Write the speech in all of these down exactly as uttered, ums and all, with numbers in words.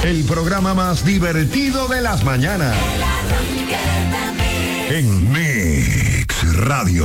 El programa más divertido de las mañanas. En Mix Radio.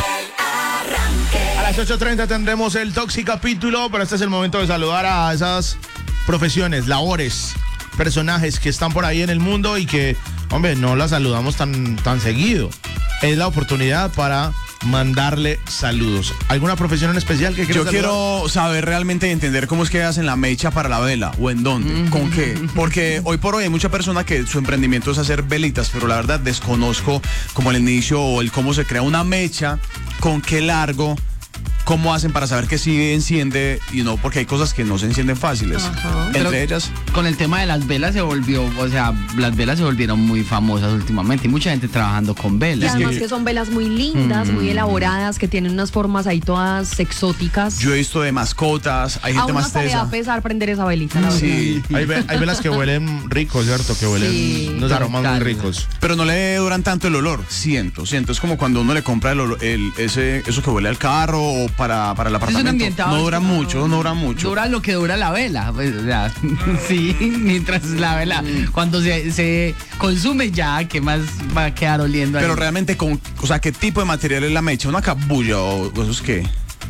A las ocho treinta tendremos el Toxic capítulo, pero este es el momento de saludar a esas profesiones, labores, personajes que están por ahí en el mundo y que, hombre, no las saludamos tan, tan seguido. Es la oportunidad para mandarle saludos. ¿Alguna profesión en especial que quieras Yo saludar? quiero saber realmente y entender cómo es que hacen la mecha para la vela o en dónde, mm-hmm. con qué. Porque hoy por hoy hay mucha persona que su emprendimiento es hacer velitas, pero la verdad desconozco como el inicio o el cómo se crea una mecha, con qué largo, cómo hacen para saber que sí enciende y no, porque hay cosas que no se encienden fáciles. Ajá. Entre Pero ellas, con el tema de las velas se volvió, o sea, las velas se volvieron muy famosas últimamente y mucha gente trabajando con Y velas. además Sí. que son velas muy lindas, Mm. muy elaboradas, que tienen unas formas ahí todas exóticas. yo he visto de mascotas, hay A gente uno más hasta le da tesa. pesar prender esa velita, la verdad. Sí, Hay, ve- hay velas que huelen ricos, ¿cierto? Que huelen Sí, unos aromas muy total. ricos. pero no le duran tanto el olor, siento, siento, es como cuando uno le compra el, olor- el ese eso que huele al carro o para, para el Es un apartamento. ambientado. No dura mucho, no dura mucho. Dura lo que dura la vela. Pues, o sea, sí, mientras la vela, cuando se, se consume ya, ¿qué más va a quedar oliendo ahí? Pero realmente, con, o sea, ¿qué tipo de material es la mecha? ¿Una cabulla o o eso es qué?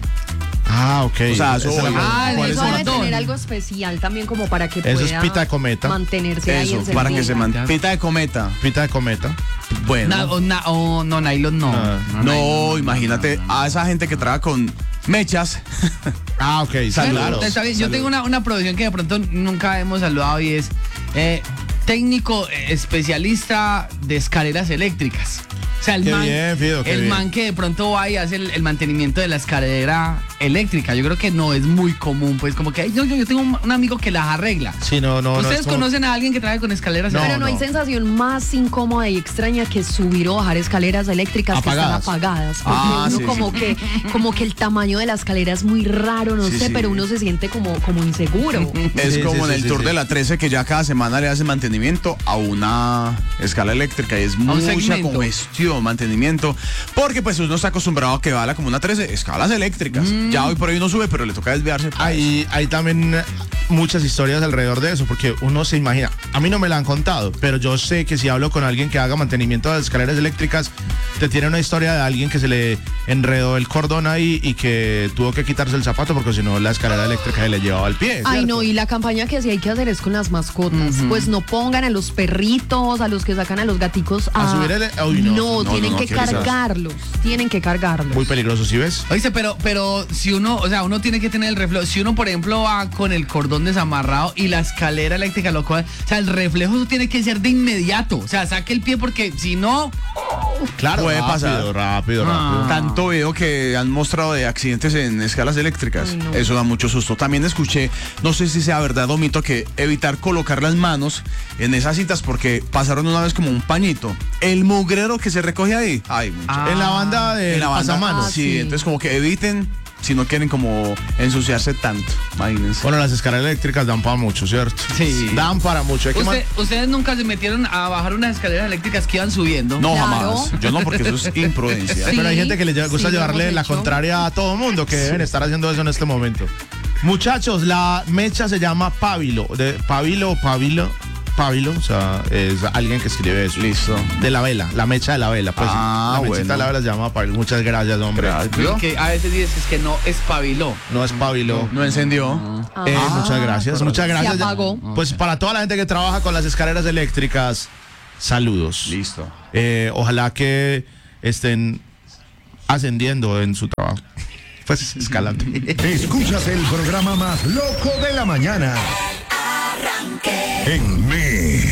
Ah, ok. O sea, eso- Esa es la- Ah, Eso eso debe montón. tener algo especial también como para que Eso es pueda pita de cometa. mantenerse ahí Eso, encendido. para que se mantenga. Pita de cometa. Pita de cometa. Bueno. Na- o, na- o no, nylon no. Ah. No, nylon, imagínate no, no, no. a esa gente que trabaja con mechas. Ah, ok. Sí, Bueno, claro. está bien. Yo tengo una, una profesión que de pronto nunca hemos saludado y es eh, técnico eh, especialista de escaleras eléctricas. O sea, el, Qué man, bien, Fido, qué el bien. man que de pronto va y hace el, el mantenimiento de la escalera eléctrica. Yo creo que no es muy común, pues como que ay, yo, yo, yo tengo un, un amigo que las arregla. Sí, no, no, no. ¿Ustedes es como- conocen a alguien que trabaja con escaleras No, Pero no, hay no. sensación más incómoda y extraña que subir o bajar escaleras eléctricas Apagadas. que están apagadas. Porque Ah, uno sí, como sí. que, como que el tamaño de la escalera es muy raro, no Sí, sé, sí. pero uno se siente como, como inseguro. Es Sí, como sí, en el sí, tour sí. de la trece que ya cada semana le hacen mantenimiento a una escala eléctrica y es un mucha segmento. congestión, mantenimiento, porque pues uno está acostumbrado a que va a la Comuna trece, escalas eléctricas. Ya hoy por hoy uno sube, pero le toca desviarse. para eso. Hay, hay también muchas historias alrededor de eso, porque uno se imagina, a mí no me la han contado, pero yo sé que si hablo con alguien que haga mantenimiento de escaleras eléctricas, te tiene una historia de alguien que se le enredó el cordón ahí y que tuvo que quitarse el zapato porque si no la escalera eléctrica se le llevaba al pie. Ay, ¿cierto? no, y la campaña que sí hay que hacer es con las mascotas. Pues no pongan a los perritos, a los que sacan a los gaticos a... ¿A subir el- Uy, no. no, No, tienen no, no, que qué desastre. cargarlos, tienen que cargarlos. Muy peligroso, ¿sí ves? Oíste, pero, pero si uno, o sea, uno tiene que tener el reflejo. Si uno, por ejemplo, va con el cordón desamarrado y la escalera eléctrica lo coge, o sea, el reflejo eso tiene que ser de inmediato. O sea, saque el pie porque si no, Claro, Puede rápido, pasar. rápido, Ah. rápido. Tanto veo que han mostrado de accidentes en escalas eléctricas. Ay, no. Eso da mucho susto. También escuché, no sé si sea verdad o mito, que evitar colocar las manos en esas cintas porque pasaron una vez como un pañito. El mugrero que se recoge ahí. Ay, mucho. Ah. En la banda de en la banda. pasamanos. Ah, sí, sí. entonces como que eviten si no quieren como ensuciarse tanto. Imagínense. Bueno, las escaleras eléctricas dan para mucho, ¿cierto? Sí. Dan para mucho. Hay que man- usted- ustedes nunca se metieron a bajar unas escaleras eléctricas que iban subiendo. No, Claro. jamás. Yo no, porque eso es imprudencia. Sí. Pero hay gente que le lle- gusta sí, lo llevarle hemos la hecho. contraria a todo mundo, que deben estar haciendo eso en este momento. Muchachos, la mecha se llama pábilo. De pábilo o pabilo. Pábilo, o sea, es alguien que escribe eso. Listo. De la vela, la mecha de la vela. Pues Ah, la mechita bueno. de la vela se llama pábilo. Muchas gracias, hombre. ¿Vio? Que a veces dices que no espabiló. No es pábilo. No encendió. Eh, Ah. muchas gracias, muchas gracias. apagó. Pues para toda la gente que trabaja con las escaleras eléctricas, saludos. Listo. Eh, ojalá que estén ascendiendo en su trabajo. Pues escalando. Escuchas el programa más loco de la mañana. En